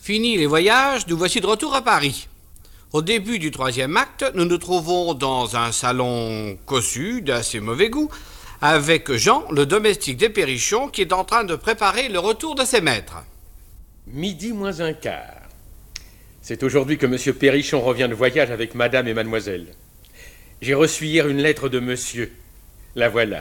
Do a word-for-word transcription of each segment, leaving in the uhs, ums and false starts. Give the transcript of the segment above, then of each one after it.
Fini les voyages, nous voici de retour à Paris. Au début du troisième acte, nous nous trouvons dans un salon cossu, d'assez mauvais goût, avec Jean, le domestique des Perrichon, qui est en train de préparer le retour de ses maîtres. Midi moins un quart. C'est aujourd'hui que monsieur Perrichon revient de voyage avec madame et mademoiselle. J'ai reçu hier une lettre de monsieur. La voilà.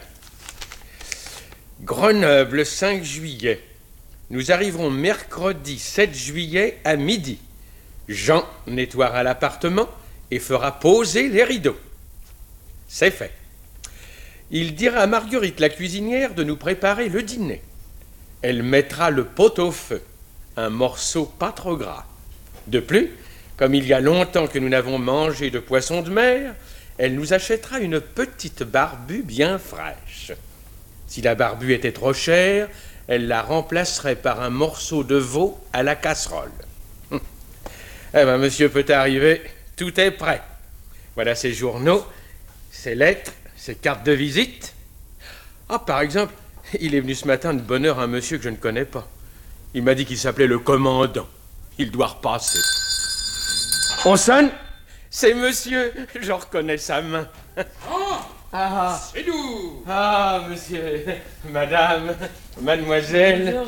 Grenoble, cinq juillet. Nous arriverons mercredi sept juillet à midi. Jean nettoiera l'appartement et fera poser les rideaux. C'est fait. Il dira à Marguerite, la cuisinière, de nous préparer le dîner. Elle mettra le pot au feu, un morceau pas trop gras. De plus, comme il y a longtemps que nous n'avons mangé de poisson de mer, elle nous achètera une petite barbue bien fraîche. Si la barbue était trop chère, elle la remplacerait par un morceau de veau à la casserole. Hum. Eh bien, monsieur peut arriver, tout est prêt. Voilà ses journaux, ses lettres, ses cartes de visite. Ah, par exemple, il est venu ce matin de bonne heure un monsieur que je ne connais pas. Il m'a dit qu'il s'appelait le commandant. Il doit repasser. On sonne. C'est monsieur. Je reconnais sa main. Oh, ah, c'est nous. Ah, monsieur, madame, mademoiselle.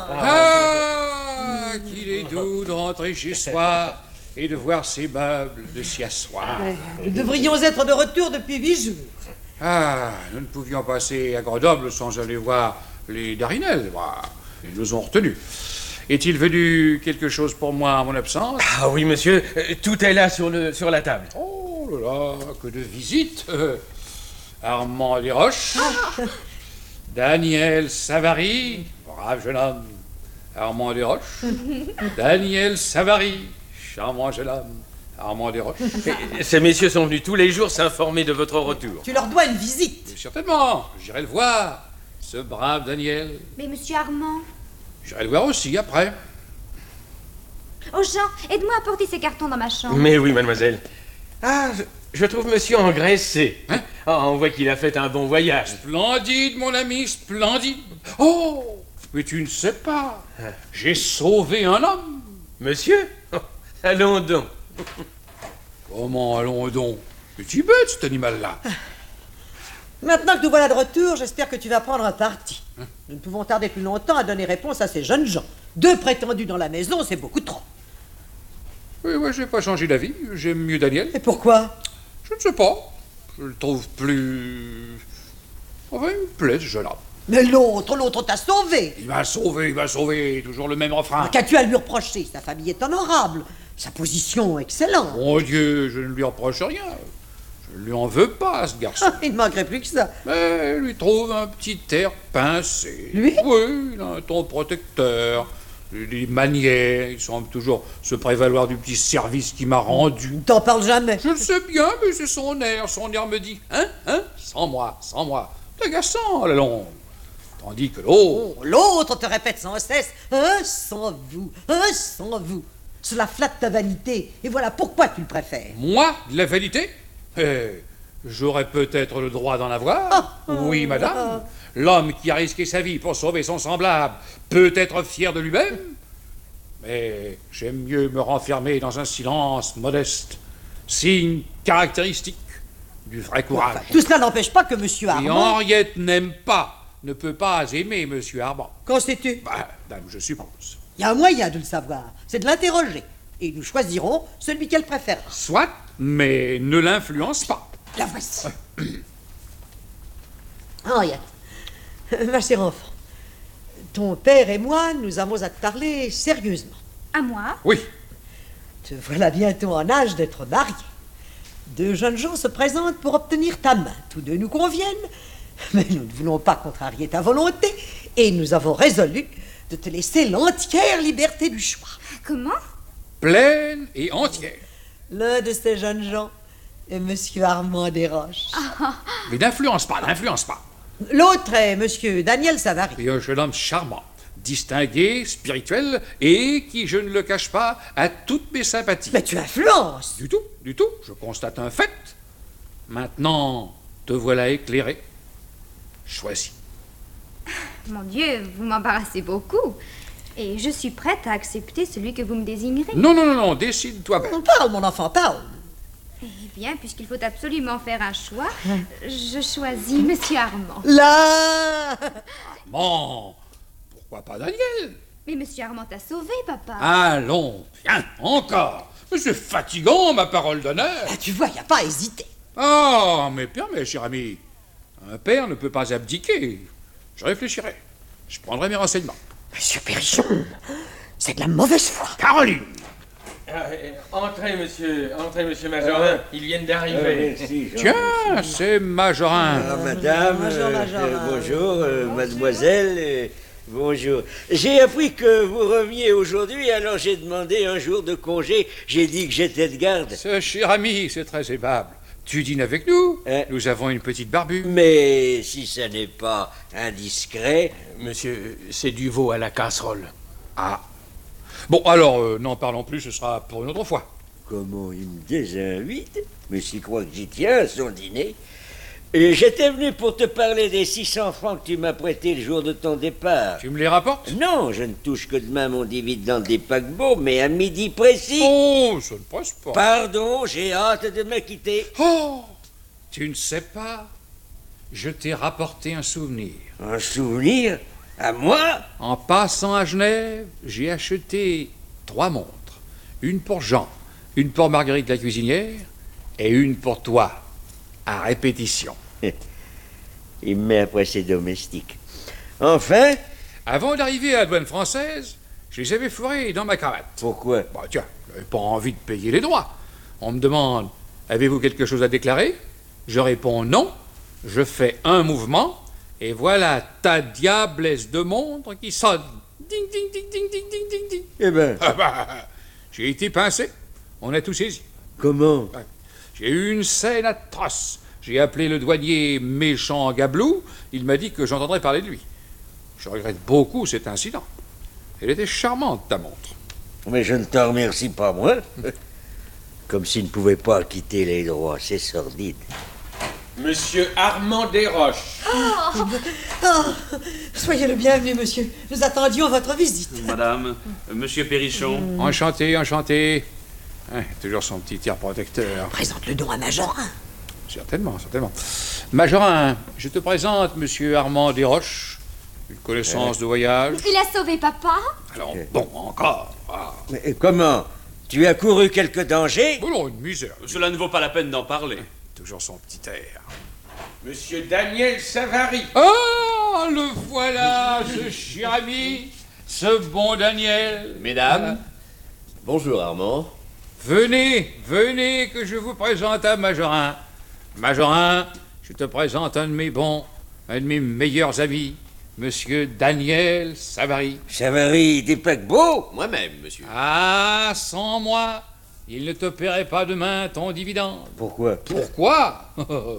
Ah, qu'il est doux de rentrer chez soi et de voir ses meubles, de s'y asseoir. Nous devrions être de retour depuis huit jours. Ah, nous ne pouvions passer à Grenoble sans aller voir les Darinel. Bah, ils nous ont retenus. Est-il venu quelque chose pour moi en mon absence? Ah oui, monsieur, tout est là sur, le, sur la table. Oh là là, que de visites. euh, Armand Desroches, Daniel Savary, brave jeune homme. Armand Desroches, Daniel Savary, charmant jeune homme. Armand Desroches. Ces messieurs sont venus tous les jours s'informer de votre retour. Tu leur dois une visite. Mais certainement, j'irai le voir, ce brave Daniel. Mais monsieur Armand... J'irai le voir aussi après. Oh Jean, aide-moi à porter ces cartons dans ma chambre. Mais oui, mademoiselle. Ah, je, je trouve monsieur engraissé. Hein? Ah, on voit qu'il a fait un bon voyage. Splendide, mon ami, splendide. Oh, mais tu ne sais pas, j'ai sauvé un homme. Monsieur? Oh, allons donc. Comment allons donc? Es-tu bête, cet animal-là? Maintenant que nous voilà de retour, j'espère que tu vas prendre un parti. Nous ne pouvons tarder plus longtemps à donner réponse à ces jeunes gens. Deux prétendus dans la maison, c'est beaucoup trop. Oui, oui, j'ai pas changé d'avis. J'aime mieux Daniel. Et pourquoi? Je ne sais pas. Je le trouve plus... Enfin, il me plaît, ce jeune homme. Mais l'autre, l'autre t'a sauvé. Il m'a sauvé, il m'a sauvé. Toujours le même refrain. Qu'as-tu à lui reprocher? Sa famille est honorable. Sa position excellente. Mon Dieu, je ne lui reproche rien. Je ne lui en veux pas, ce garçon. Il ne manquerait plus que ça. Mais lui trouve un petit air pincé. Lui? Oui, il a un ton protecteur. Les manières, il semble toujours se prévaloir du petit service qu'il m'a rendu. T'en parles jamais. Je le sais bien, mais c'est son air. Son air me dit, hein, hein, sans moi, sans moi. C'est agaçant à la longue. Tandis que l'autre... Oh, l'autre te répète sans cesse, un sans vous, un sans vous. Cela flatte ta vanité, et voilà pourquoi tu le préfères. Moi, de la vanité? Eh, j'aurais peut-être le droit d'en avoir. Oh, oui, oh, madame. oh. L'homme qui a risqué sa vie pour sauver son semblable peut être fier de lui-même. Mais j'aime mieux me renfermer dans un silence modeste, signe caractéristique du vrai courage. Enfin, tout cela n'empêche pas que monsieur Et Armand... Henriette n'aime pas, ne peut pas aimer monsieur Armand. Qu'en sais-tu? Bah, dame, je suppose. Il y a un moyen de le savoir, c'est de l'interroger. Et nous choisirons celui qu'elle préfère. Soit, mais ne l'influence pas. La voici. Henriette, ma chère enfant, ton père et moi, nous avons à te parler sérieusement. À moi? Oui. Te voilà bientôt en âge d'être marié. Deux jeunes gens se présentent pour obtenir ta main. Tous deux nous conviennent, mais nous ne voulons pas contrarier ta volonté et nous avons résolu de te laisser l'entière liberté du choix. Comment? Pleine et entière. L'un de ces jeunes gens est monsieur Armand Desroches. Mais n'influence pas, n'influence pas. L'autre est monsieur Daniel Savary. Et un jeune homme charmant, distingué, spirituel, et qui, je ne le cache pas, a toutes mes sympathies. Mais tu influences. Du tout, du tout, je constate un fait. Maintenant, te voilà éclairé. Choisis. Mon Dieu, vous m'embarrassez beaucoup. Et je suis prête à accepter celui que vous me désignerez. Non, non, non, non, décide-toi. On parle, mon enfant, parle. Eh bien, puisqu'il faut absolument faire un choix, je choisis Monsieur Armand. Là Bon, pourquoi pas Daniel? Mais Monsieur Armand t'a sauvé, papa. Allons, viens, encore. Mais c'est fatigant, ma parole d'honneur. Ah, tu vois, il n'y a pas à hésiter. Ah, mais permets, cher ami. Un père ne peut pas abdiquer. Je réfléchirai. Je prendrai mes renseignements. Monsieur Perrichon, c'est de la mauvaise foi. Caroline! Ah, euh, entrez, monsieur, entrez, monsieur Majorin. Ils viennent d'arriver. Merci, Jean. Tiens, c'est Majorin. Ah, madame, Bonjour, euh, Majorin. euh, bonjour, euh, mademoiselle, euh, bonjour. J'ai appris que vous reveniez aujourd'hui, alors j'ai demandé un jour de congé. J'ai dit que j'étais de garde. Ce cher ami, c'est très aimable. Tu dînes avec nous? Hein? Nous avons une petite barbue. Mais si ça n'est pas indiscret, Monsieur, c'est du veau à la casserole. Ah. Bon, alors, euh, n'en parlons plus, ce sera pour une autre fois. comment il me désinvite? Mais s'il croit que j'y tiens à son dîner. Et j'étais venu pour te parler des six cents francs que tu m'as prêtés le jour de ton départ. Tu me les rapportes? Non, je ne touche que demain mon dividende des paquebots, mais à midi précis. Oh, ça ne presse pas. Pardon, j'ai hâte de me quitter. Oh, tu ne sais pas. Je t'ai rapporté un souvenir. Un souvenir? À moi? En passant à Genève, j'ai acheté trois montres. Une pour Jean, une pour Marguerite la cuisinière et une pour toi, à répétition. Il me met après ses domestiques. Enfin? Avant d'arriver à la douane française, je les avais fourrés dans ma cravate. Pourquoi? Bah tiens, j'avais pas envie de payer les droits. On me demande, avez-vous quelque chose à déclarer? Je réponds non. Je fais un mouvement, et voilà ta diablesse de montre qui sonne. Ding, ding, ding, ding, ding, ding, ding, ding. Eh ben, Ah bah, j'ai été pincé. On a tout saisi. comment? J'ai eu une scène atroce. J'ai appelé le douanier méchant Gablou. Il m'a dit que j'entendrais parler de lui. Je regrette beaucoup cet incident. Elle était charmante, ta montre. Mais je ne t'en remercie pas, moi. Comme s'il ne pouvait pas quitter les droits, c'est sordide. Monsieur Armand Desroches. Oh, soyez le bienvenu, monsieur. Nous attendions votre visite. Madame, euh, Monsieur Perrichon. Enchanté, enchanté. Hein, toujours son petit tir protecteur. Présente le don à Majorin. Certainement, certainement. Majorin, je te présente Monsieur Armand Desroches. Une connaissance de voyage. Il a sauvé papa. Alors, bon, encore. Ah. Mais comment? Tu as couru quelque danger? Bon, non, une misère. Cela ne vaut pas la peine d'en parler. Toujours son petit air. Monsieur Daniel Savary. Ah, le voilà, ce cher ami, ce bon Daniel. Mesdames, bonjour Armand. Venez, venez que je vous présente à Majorin. Majorin, je te présente un de mes bons, un de mes meilleurs amis, Monsieur Daniel Savary. Savary des paquebots? Moi-même, monsieur. Ah, sans moi, il ne te paierait pas demain ton dividende. Pourquoi? Pourquoi?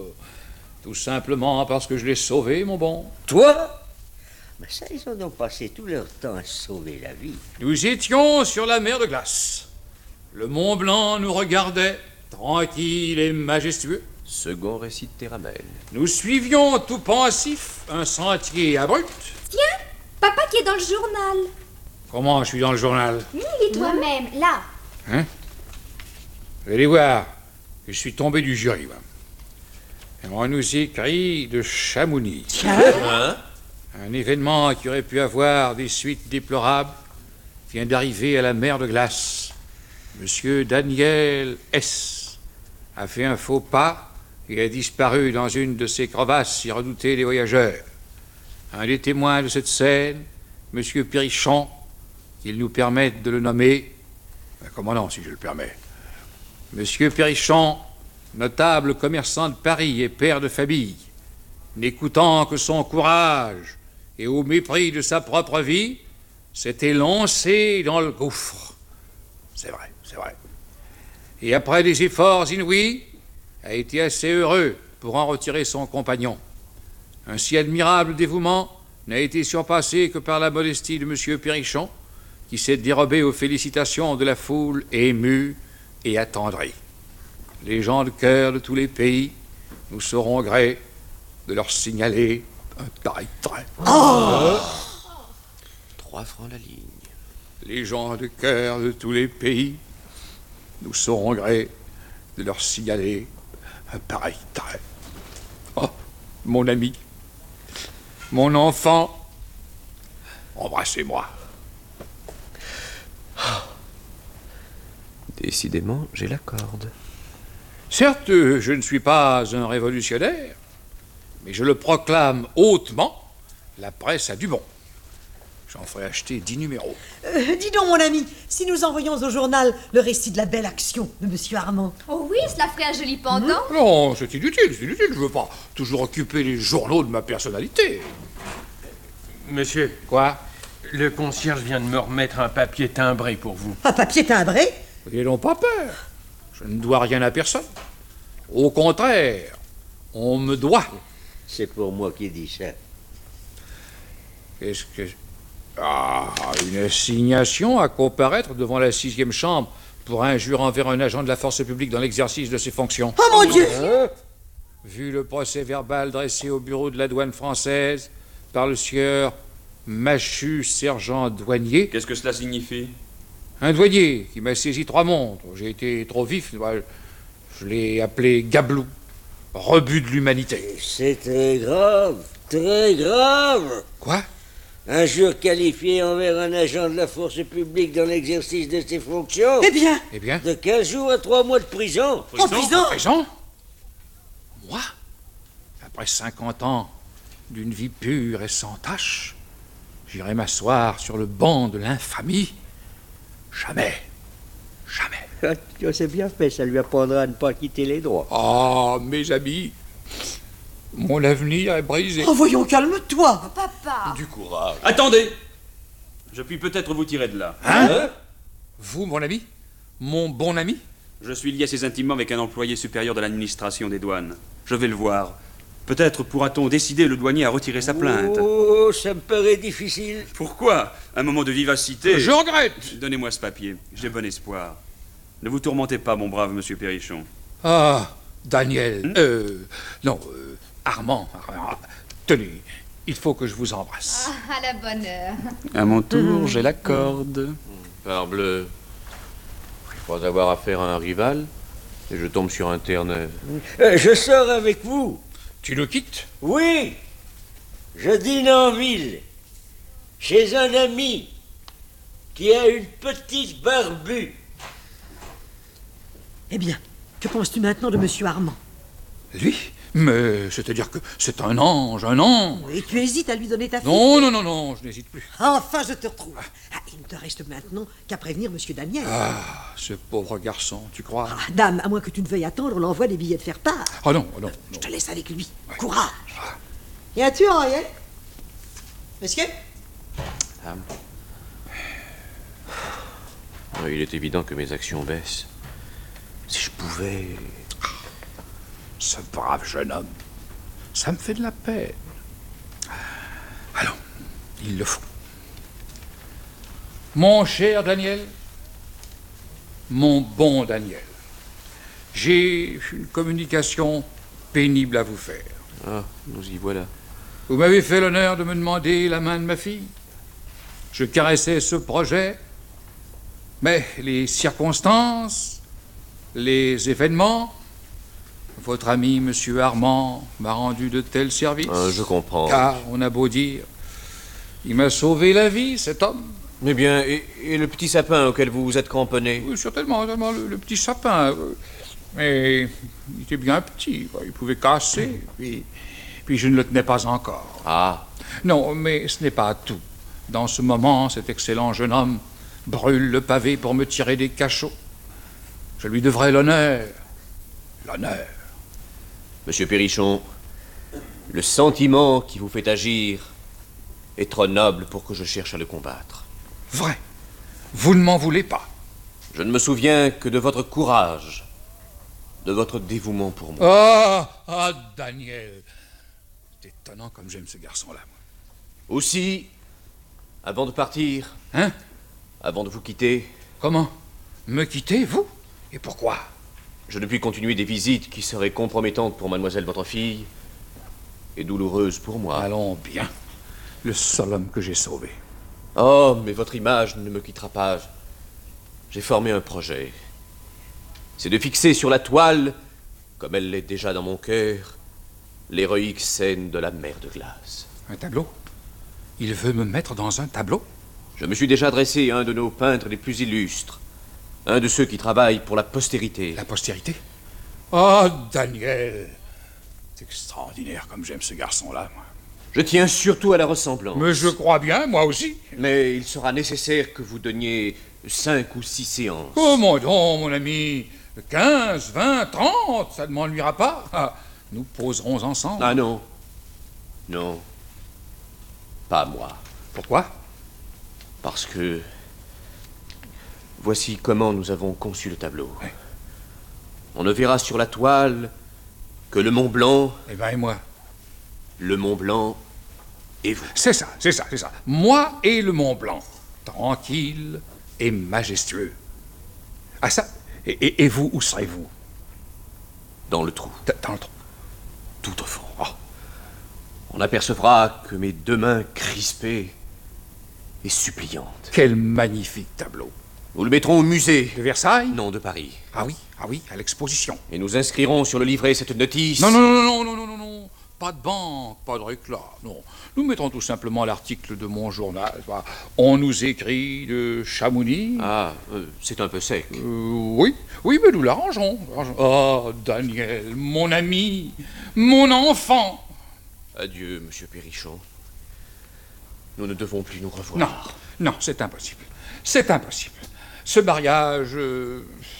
Tout simplement parce que je l'ai sauvé, mon bon. Toi? Mais ça, ils ont donc passé tout leur temps à sauver la vie. Nous étions sur la mer de glace. Le Mont Blanc nous regardait, tranquille et majestueux. Second récit de Téramel. Nous suivions tout pensifs un sentier abrupt. Tiens, papa qui est dans le journal. Comment je suis dans le journal? Lis toi-même, là. Hein? Vous allez voir, je suis tombé du jury. moi. Et on nous écrit de Chamonix. Hein? Un événement qui aurait pu avoir des suites déplorables vient d'arriver à la mer de glace. Monsieur Daniel S. a fait un faux pas et a disparu dans une de ces crevasses si redoutées des voyageurs. Un des témoins de cette scène, Monsieur Perrichon, qu'il nous permette de le nommer. Ben, comment non, si je le permets. Monsieur Perrichon, notable commerçant de Paris et père de famille, n'écoutant que son courage et au mépris de sa propre vie, s'était lancé dans le gouffre. C'est vrai, c'est vrai. Et après des efforts inouïs, a été assez heureux pour en retirer son compagnon. Un si admirable dévouement n'a été surpassé que par la modestie de Monsieur Perrichon, qui s'est dérobé aux félicitations de la foule émue et attendrie. Les gens de cœur de tous les pays nous seront gré de leur signaler un pareil trait. Trois francs la ligne. les gens de cœur de tous les pays, nous saurons gré de leur signaler un pareil trait. Oh, mon ami, mon enfant, embrassez-moi. Décidément, j'ai la corde. Certes, je ne suis pas un révolutionnaire, mais je le proclame hautement, la presse a du bon. J'en ferai acheter dix numéros. Euh, dis donc, mon ami, si nous envoyions au journal le récit de la belle action de Monsieur Armand. Oh oui, cela ferait un joli pendant. Non, c'est inutile, c'est inutile. Je veux pas toujours occuper les journaux de ma personnalité. Monsieur, Quoi? le concierge vient de me remettre un papier timbré pour vous. Un papier timbré? N'ayez donc pas peur. Je ne dois rien à personne. Au contraire, on me doit. C'est pour moi qui dis ça. Qu'est-ce que... Ah, une assignation à comparaître devant la sixième chambre pour injure envers un agent de la force publique dans l'exercice de ses fonctions. Oh mon Dieu! Vu le procès verbal dressé au bureau de la douane française par le sieur Machu, sergent douanier, Qu'est-ce que cela signifie? un douanier qui m'a saisi trois montres. J'ai été trop vif, bah, je l'ai appelé Gablou, rebut de l'humanité. C'est très grave, très grave. Quoi? Injure qualifiée envers un agent de la force publique dans l'exercice de ses fonctions. Eh bien, Eh bien, De quinze jours à trois mois de prison. en prison! raison. Moi, après cinquante ans d'une vie pure et sans tache, j'irai m'asseoir sur le banc de l'infamie. Jamais. Jamais. Ah, c'est bien fait, ça lui apprendra à ne pas quitter les droits. Ah, mes amis, mon avenir est brisé. Oh, voyons, calme-toi! Papa. Du courage. Attendez! Je puis peut-être vous tirer de là. Hein? Vous, mon ami? Mon bon ami? Je suis lié assez intimement avec un employé supérieur de l'administration des douanes. Je vais le voir. Peut-être pourra-t-on décider le douanier à retirer sa plainte. Oh, ça me paraît difficile. Pourquoi? Un moment de vivacité. Je regrette. Donnez-moi ce papier. J'ai bon espoir. Ne vous tourmentez pas, mon brave monsieur Perrichon. Ah, Daniel. Euh, non, euh, Armand. Armand. Tenez, il faut que je vous embrasse. Ah, à la bonne heure. À mon tour, j'ai la corde. Parbleu, je crois avoir affaire à un rival, et je tombe sur un Terre-Neuve. Euh, je sors avec vous. Tu le quittes? Oui. Je dîne en ville. Chez un ami qui a une petite barbue. Eh bien, que penses-tu maintenant de Monsieur Armand? Lui? Mais c'est-à-dire que c'est un ange, un ange. Et tu hésites à lui donner ta fille? Non, non, non, non, je n'hésite plus. Enfin, je te retrouve. Ah, il ne te reste maintenant qu'à prévenir Monsieur Daniel. Ah, ce pauvre garçon, tu crois? Ah, dame, à moins que tu ne veuilles attendre l'envoi des billets de faire-part. Ah non, ah non, Je non. te laisse avec lui. Courage. Y as-tu, Henriette? Monsieur? Euh, Il est évident que mes actions baissent. Si je pouvais... Ce brave jeune homme, ça me fait de la peine. Allons, il le faut. Mon cher Daniel, mon bon Daniel, j'ai une communication pénible à vous faire. Ah, nous y voilà. Vous m'avez fait l'honneur de me demander la main de ma fille. Je caressais ce projet, mais les circonstances, les événements, votre ami, Monsieur Armand, m'a rendu de tels services. Ah, je comprends. Car, on a beau dire, il m'a sauvé la vie, cet homme. Eh bien, et, et le petit sapin auquel vous vous êtes cramponné? Oui, certainement, certainement, le, le petit sapin. euh, Mais il était bien petit, quoi. Il pouvait casser, puis, puis je ne le tenais pas encore. Ah, Non, mais ce n'est pas tout. Dans ce moment, cet excellent jeune homme brûle le pavé pour me tirer des cachots. Je lui devrais l'honneur. L'honneur. Monsieur Perrichon, le sentiment qui vous fait agir est trop noble pour que je cherche à le combattre. Vrai. Vous ne m'en voulez pas. Je ne me souviens que de votre courage, de votre dévouement pour moi. Ah, ah, Daniel. C'est étonnant comme j'aime ce garçon-là. moi. Aussi, avant de partir, Hein? avant de vous quitter, Comment? Me quitter, vous? Et pourquoi? je ne puis continuer des visites qui seraient compromettantes pour mademoiselle votre fille et douloureuses pour moi. Allons bien. Le seul homme que j'ai sauvé. Oh, mais votre image ne me quittera pas. J'ai formé un projet. C'est de fixer sur la toile, comme elle l'est déjà dans mon cœur, l'héroïque scène de la mer de glace. Un tableau? Il veut me mettre dans un tableau? Je me suis déjà adressé à un de nos peintres les plus illustres. Un de ceux qui travaillent pour la postérité. La postérité? Oh, Daniel! C'est extraordinaire comme j'aime ce garçon-là, moi. Je tiens surtout à la ressemblance. Mais je crois bien, moi aussi. Mais il sera nécessaire que vous donniez cinq ou six séances. Oh, mon don, mon ami. quinze, vingt, trente, ça ne m'ennuiera pas. Ah, nous poserons ensemble. Ah non. Non. Pas moi. Pourquoi? Parce que... Voici comment nous avons conçu le tableau. Oui. On ne verra sur la toile que le Mont Blanc... Eh ben, et moi? Le Mont Blanc et vous. C'est ça, c'est ça, c'est ça. Moi et le Mont Blanc. Tranquille et majestueux. Ah ça, et, et, et vous, où serez-vous? Dans le trou. D- Dans le trou. Tout au fond. Oh. On apercevra que mes deux mains crispées et suppliantes. Quel magnifique tableau. Nous le mettrons au musée. De Versailles? Non, de Paris. Ah oui, ah oui, à l'exposition. Et nous inscrirons sur le livret cette notice. Non, non, non, non, non, non, non, non. Pas de banque, pas de réclame, non. Nous mettrons tout simplement l'article de mon journal. Voilà. On nous écrit de Chamonix. Ah, euh, c'est un peu sec. Euh, oui, oui, mais nous l'arrangerons. Oh, Daniel, mon ami, mon enfant. Adieu, monsieur Perrichon. Nous ne devons plus nous revoir. Non, non, c'est impossible. C'est impossible. Ce mariage... euh,